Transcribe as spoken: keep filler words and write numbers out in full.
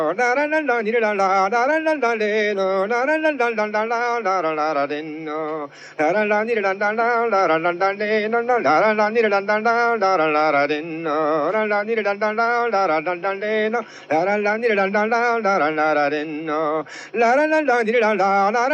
la la la la ni la la la la la la le no la la la la la la la la la la la le no la la la ni la la la la la la la le no la la la ni la la la la la la la le no la la ni la la la la la la la le no la la la ni la la la la la la la le no la la la la ni la la la